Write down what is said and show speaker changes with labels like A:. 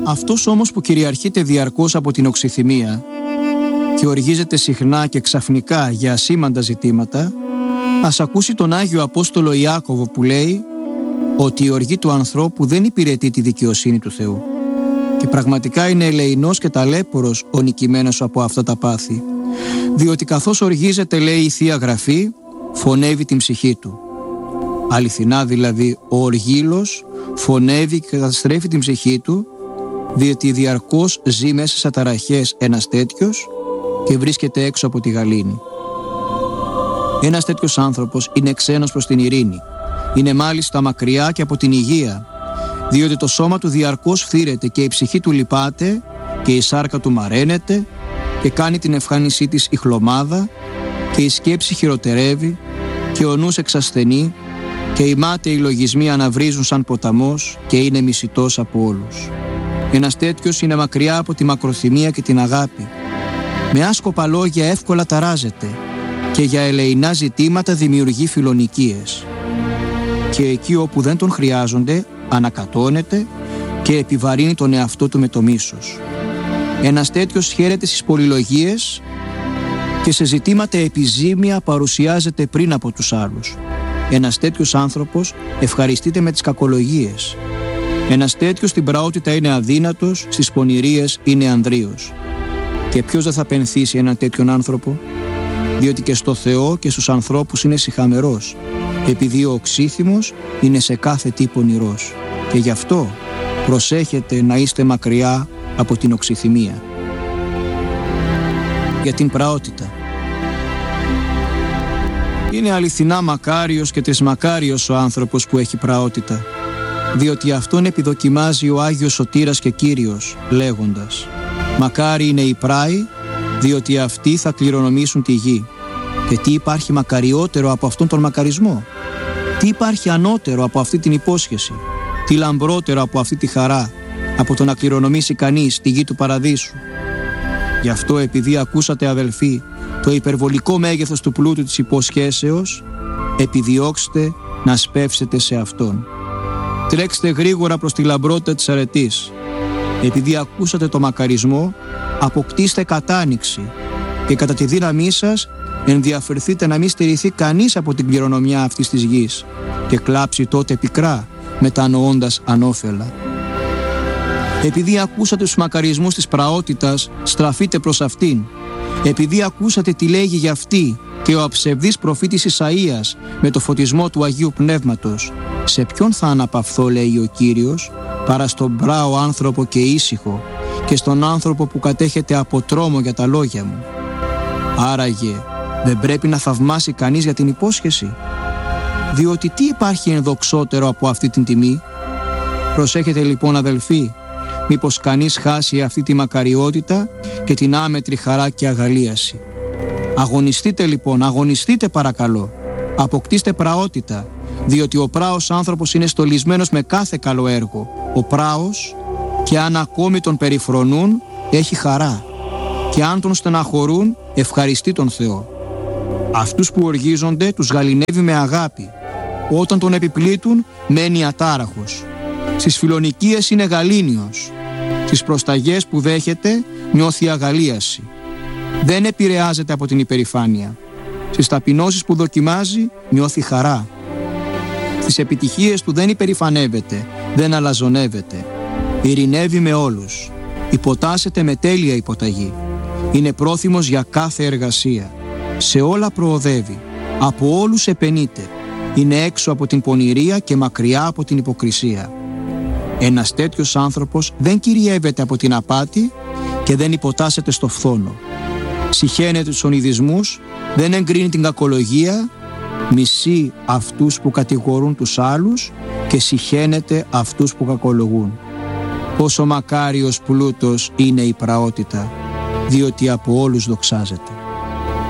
A: Αυτός όμως που κυριαρχείται διαρκώς από την οξυθυμία και οργίζεται συχνά και ξαφνικά για ασήμαντα ζητήματα, ας ακούσει τον Άγιο Απόστολο Ιάκωβο που λέει ότι η οργή του ανθρώπου δεν υπηρετεί τη δικαιοσύνη του Θεού και πραγματικά είναι ελεεινός και ταλέπορος ο νικημένος από αυτά τα πάθη, διότι καθώς οργίζεται, λέει η Θεία Γραφή, φωνεύει την ψυχή του. Αληθινά δηλαδή, ο οργήλος φωνεύει και καταστρέφει την ψυχή του, διότι διαρκώς ζει μέσα σε ταραχές ένας τέτοιος και βρίσκεται έξω από τη γαλήνη. Ένας τέτοιος άνθρωπος είναι ξένος προς την ειρήνη. Είναι μάλιστα μακριά και από την υγεία, διότι το σώμα του διαρκώς φθήρεται και η ψυχή του λυπάται και η σάρκα του μαραίνεται και κάνει την ευχάνησή της η χλωμάδα και η σκέψη χειροτερεύει και ο νους εξασθενεί και οι μάταιοι λογισμοί αναβρίζουν σαν ποταμός και είναι μισητός από όλους. Ένας τέτοιος είναι μακριά από τη μακροθυμία και την αγάπη. Με άσκοπα λόγια εύκολα ταράζεται και για ελεεινά ζητήματα δημιουργεί φιλονικίες. Και εκεί όπου δεν τον χρειάζονται ανακατώνεται και επιβαρύνει τον εαυτό του με το μίσος. Ένας τέτοιος χαίρεται στις πολυλογίες και σε ζητήματα επιζήμια παρουσιάζεται πριν από τους άλλους. Ένας τέτοιος άνθρωπος ευχαριστείται με τις κακολογίες. Ένας τέτοιος στην πραότητα είναι αδύνατος, στις πονηρίες είναι ανδρείος. Και ποιος δεν θα πενθήσει έναν τέτοιον άνθρωπο? Διότι και στο Θεό και στους ανθρώπους είναι σιχαμερός, επειδή ο οξύθυμος είναι σε κάθε τι πονηρός. Και γι' αυτό προσέχετε να είστε μακριά από την οξυθυμία. Για την πραότητα. Είναι αληθινά μακάριος και τρισμακάριος ο άνθρωπος που έχει πραότητα, διότι αυτόν επιδοκιμάζει ο Άγιος Σωτήρας και Κύριος, λέγοντας «Μακάρι είναι οι πράοι, διότι αυτοί θα κληρονομήσουν τη γη». Και τι υπάρχει μακαριότερο από αυτόν τον μακαρισμό? Τι υπάρχει ανώτερο από αυτή την υπόσχεση? Τι λαμπρότερο από αυτή τη χαρά, από το να κληρονομήσει κανείς τη γη του παραδείσου? Γι' αυτό, επειδή ακούσατε, αδελφοί, το υπερβολικό μέγεθος του πλούτου της υποσχέσεως, επιδιώξτε να σπεύσετε σε αυτόν. Τρέξτε γρήγορα προς τη λαμπρότητα της αρετής. Επειδή ακούσατε το μακαρισμό, αποκτήστε κατάνοιξη και κατά τη δύναμή σας ενδιαφερθείτε να μην στερηθεί κανείς από την κληρονομιά αυτής της γης και κλάψει τότε πικρά, μετανοώντας ανώφελα. Επειδή ακούσατε τους μακαρισμούς της πραότητας, στραφείτε προς αυτήν. Επειδή ακούσατε τι λέγει για αυτή και ο αψευδής προφήτης Ισαΐας με το φωτισμό του Αγίου Πνεύματος, σε ποιον θα αναπαυθώ, λέει ο Κύριος, παρά στον πράο άνθρωπο και ήσυχο και στον άνθρωπο που κατέχεται από τρόμο για τα λόγια μου? Άραγε δεν πρέπει να θαυμάσει κανείς για την υπόσχεση? Διότι τι υπάρχει ενδοξότερο από αυτή την τιμή? Προσέχετε λοιπόν, αδελφοί, μήπως κανείς χάσει αυτή τη μακαριότητα και την άμετρη χαρά και αγαλίαση. Αγωνιστείτε λοιπόν, αγωνιστείτε παρακαλώ. Αποκτήστε πραότητα, διότι ο πράος άνθρωπος είναι στολισμένος με κάθε καλό έργο. Ο πράος, και αν ακόμη τον περιφρονούν, έχει χαρά, και αν τον στεναχωρούν, ευχαριστεί τον Θεό. Αυτούς που οργίζονται τους γαληνεύει με αγάπη. Όταν τον επιπλήττουν, μένει ατάραχος. Στις φιλονικίες είναι γαλήνιος. Στις προσταγές που δέχεται νιώθει αγαλίαση. Δεν επηρεάζεται από την υπερηφάνεια. Στις ταπεινώσεις που δοκιμάζει νιώθει χαρά. Στις επιτυχίες του δεν υπερηφανεύεται, δεν αλαζονεύεται. Ειρηνεύει με όλους. Υποτάσσεται με τέλεια υποταγή. Είναι πρόθυμος για κάθε εργασία. Σε όλα προοδεύει. Από όλους επενείται. Είναι έξω από την πονηρία και μακριά από την υποκρισία. Ένας τέτοιος άνθρωπος δεν κυριεύεται από την απάτη και δεν υποτάσσεται στο φθόνο. Συχαίνεται τους ονειδισμούς, δεν εγκρίνει την κακολογία, μισεί αυτούς που κατηγορούν τους άλλους και συχαίνεται αυτούς που κακολογούν. Πόσο μακάριος πλούτος είναι η πραότητα, διότι από όλους δοξάζεται.